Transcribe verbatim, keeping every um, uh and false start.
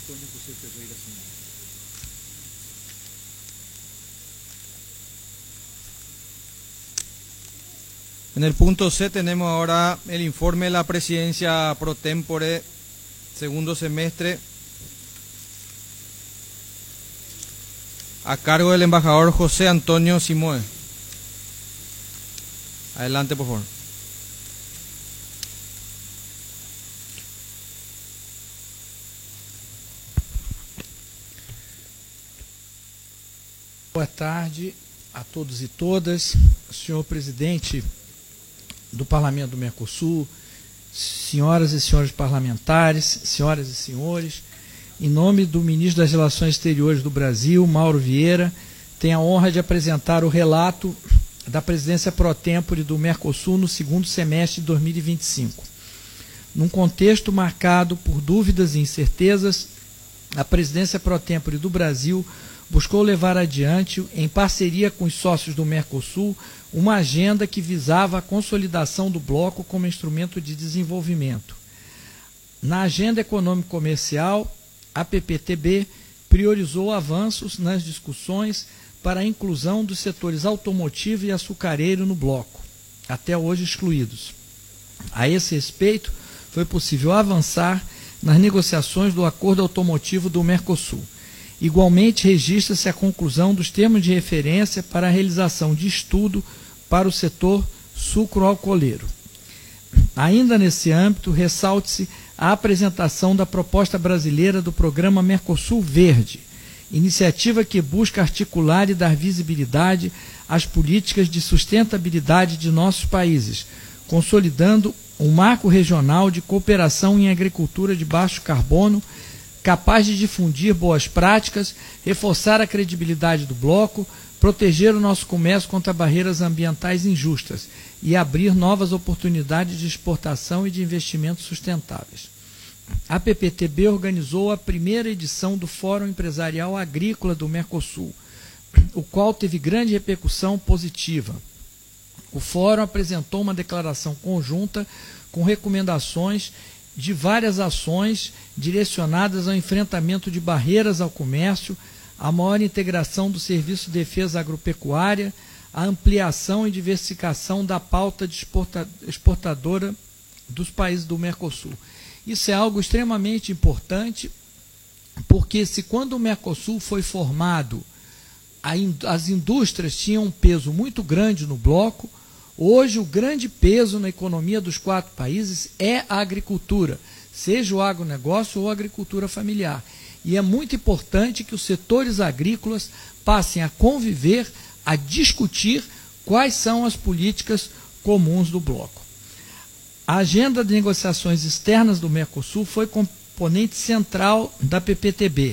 En el punto C tenemos ahora el informe de la presidencia pro tempore, segundo semestre, a cargo del embajador José Antonio Simoe. Adelante, por favor. Boa tarde a todos e todas, senhor presidente do Parlamento do Mercosul, senhoras e senhores parlamentares, senhoras e senhores, em nome do ministro das Relações Exteriores do Brasil, Mauro Vieira, tenho a honra de apresentar o relato da presidência pro tempore do Mercosul no segundo semestre de dois mil e vinte e cinco. Num contexto marcado por dúvidas e incertezas, a presidência pro tempore do Brasil buscou levar adiante, em parceria com os sócios do Mercosul, uma agenda que visava a consolidação do bloco como instrumento de desenvolvimento. Na agenda econômico-comercial, a P P T B priorizou avanços nas discussões para a inclusão dos setores automotivo e açucareiro no bloco, até hoje excluídos. A esse respeito, foi possível avançar nas negociações do Acordo Automotivo do Mercosul. Igualmente, registra-se a conclusão dos termos de referência para a realização de estudo para o setor sucroalcooleiro. Ainda nesse âmbito, ressalte-se a apresentação da proposta brasileira do Programa Mercosul Verde, iniciativa que busca articular e dar visibilidade às políticas de sustentabilidade de nossos países, consolidando um marco regional de cooperação em agricultura de baixo carbono, capaz de difundir boas práticas, reforçar a credibilidade do bloco, proteger o nosso comércio contra barreiras ambientais injustas e abrir novas oportunidades de exportação e de investimentos sustentáveis. A P P T B organizou a primeira edição do Fórum Empresarial Agrícola do Mercosul, o qual teve grande repercussão positiva. O fórum apresentou uma declaração conjunta com recomendações de várias ações direcionadas ao enfrentamento de barreiras ao comércio, a maior integração do Serviço de Defesa Agropecuária, a ampliação e diversificação da pauta de exporta, exportadora dos países do Mercosul. Isso é algo extremamente importante, porque se quando o Mercosul foi formado, a, as indústrias tinham um peso muito grande no bloco, hoje o grande peso na economia dos quatro países é a agricultura, seja o agronegócio ou a agricultura familiar. E é muito importante que os setores agrícolas passem a conviver, a discutir quais são as políticas comuns do bloco. A agenda de negociações externas do Mercosul foi componente central da P P T B.